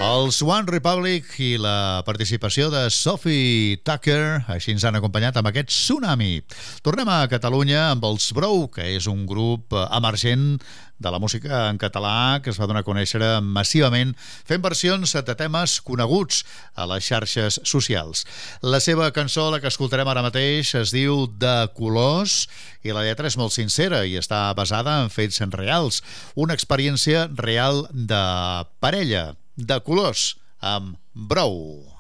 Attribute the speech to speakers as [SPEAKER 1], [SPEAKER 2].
[SPEAKER 1] Els One Republic i la participació de Sophie Tucker, així ens han acompanyat amb aquest Tsunami. Tornem a Catalunya amb els Brou, que és un grup emergent de la música en català que es va donar a conèixer massivament fent versions de temes coneguts a les xarxes socials. La seva cançó, la que escoltarem ara mateix, es diu De colors i la lletra és molt sincera i està basada en fets reals, una experiència real de parella, de colors, amb Brou.